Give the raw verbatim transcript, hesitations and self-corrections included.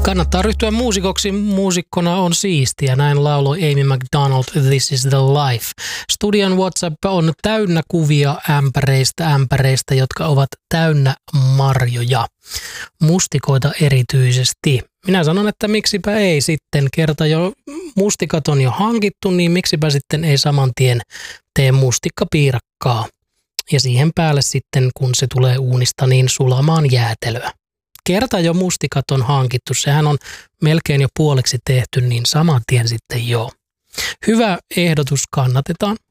Kannattaa ryhtyä muusikoksi, muusikkona on siistiä. Näin lauloi Amy McDonald, This is the Life. Studion WhatsApp on täynnä kuvia ämpäreistä, ämpäreistä, jotka ovat täynnä marjoja. Mustikoita erityisesti. Minä sanon, että miksipä ei sitten. Kerta jo mustikat on jo hankittu, niin miksipä sitten ei saman tien tee mustikkapiirakkaa. Ja siihen päälle sitten, kun se tulee uunista, niin sulamaan jäätelöä. Kerta jo mustikat on hankittu, sehän on melkein jo puoliksi tehty, niin saman tien sitten joo. Hyvä ehdotus, kannatetaan.